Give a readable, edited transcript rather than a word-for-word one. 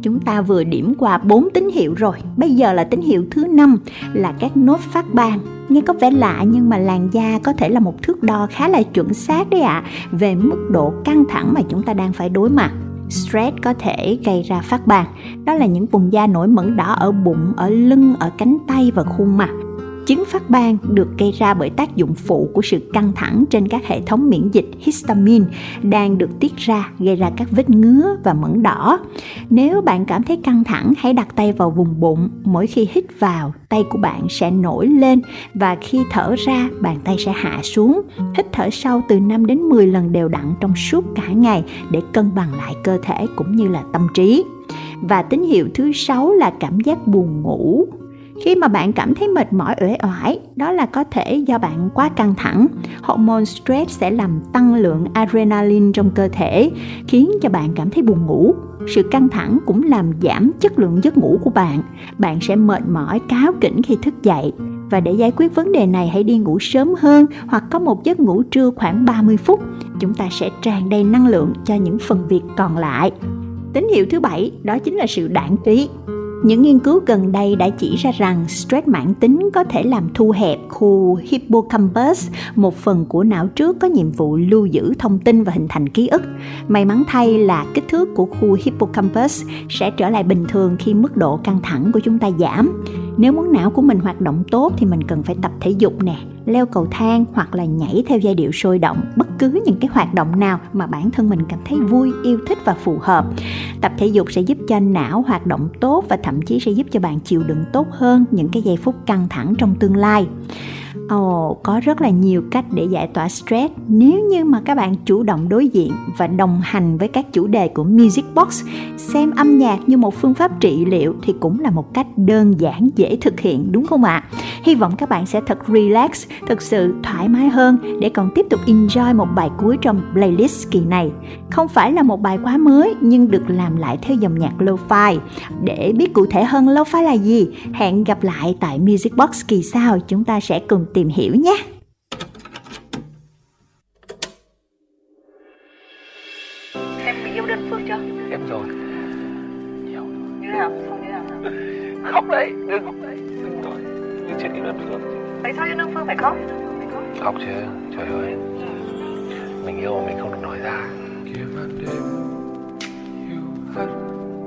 Chúng ta vừa điểm qua 4 tín hiệu rồi. Bây giờ là tín hiệu thứ 5 là các nốt phát ban. Nghe có vẻ lạ nhưng mà làn da có thể là một thước đo khá là chuẩn xác đấy ạ, về mức độ căng thẳng mà chúng ta đang phải đối mặt. Stress có thể gây ra phát ban. Đó là những vùng da nổi mẩn đỏ ở bụng, ở lưng, ở cánh tay và khuôn mặt. Chứng phát ban được gây ra bởi tác dụng phụ của sự căng thẳng trên các hệ thống miễn dịch histamine đang được tiết ra, gây ra các vết ngứa và mẩn đỏ. Nếu bạn cảm thấy căng thẳng, hãy đặt tay vào vùng bụng. Mỗi khi hít vào, tay của bạn sẽ nổi lên và khi thở ra, bàn tay sẽ hạ xuống. Hít thở sâu từ 5 đến 10 lần đều đặn trong suốt cả ngày để cân bằng lại cơ thể cũng như là tâm trí. Và tín hiệu thứ 6 là cảm giác buồn ngủ. Khi mà bạn cảm thấy mệt mỏi uể oải, đó là có thể do bạn quá căng thẳng. Hormone stress sẽ làm tăng lượng adrenaline trong cơ thể, khiến cho bạn cảm thấy buồn ngủ. Sự căng thẳng cũng làm giảm chất lượng giấc ngủ của bạn. Bạn sẽ mệt mỏi, cáu kỉnh khi thức dậy. Và để giải quyết vấn đề này, hãy đi ngủ sớm hơn hoặc có một giấc ngủ trưa khoảng 30 phút. Chúng ta sẽ tràn đầy năng lượng cho những phần việc còn lại. Tín hiệu thứ 7 đó chính là sự đãng trí. Những nghiên cứu gần đây đã chỉ ra rằng stress mãn tính có thể làm thu hẹp khu hippocampus, một phần của não trước có nhiệm vụ lưu giữ thông tin và hình thành ký ức. May mắn thay là kích thước của khu hippocampus sẽ trở lại bình thường khi mức độ căng thẳng của chúng ta giảm. Nếu muốn não của mình hoạt động tốt thì mình cần phải tập thể dục nè, leo cầu thang hoặc là nhảy theo giai điệu sôi động, bất cứ những cái hoạt động nào mà bản thân mình cảm thấy vui, yêu thích và phù hợp. Tập thể dục sẽ giúp cho não hoạt động tốt và thậm chí sẽ giúp cho bạn chịu đựng tốt hơn những cái giây phút căng thẳng trong tương lai. Có rất là nhiều cách để giải tỏa stress nếu như mà các bạn chủ động đối diện và đồng hành với các chủ đề của Music Box. Xem âm nhạc như một phương pháp trị liệu thì cũng là một cách đơn giản, dễ thực hiện, đúng không ạ? Hy vọng các bạn sẽ thật relax, thực sự thoải mái hơn để còn tiếp tục enjoy một bài cuối trong playlist kỳ này. Không phải là một bài quá mới nhưng được làm lại theo dòng nhạc lo-fi. Để biết cụ thể hơn lo-fi là gì, hẹn gặp lại tại Music Box kỳ sau, chúng ta sẽ cùng tìm hiểu nhé. Em bị yêu đơn phương chưa? Em rồi. Nhiều. Như thế nào? Không như thế nào? Khóc đấy, đừng khóc đấy. Đừng rồi. Như chuyện yêu đơn phương. Tại sao yêu đơn phương phải khóc? Khóc chứ, trời ơi. Mình yêu mình không được nói ra. Kia ban đêm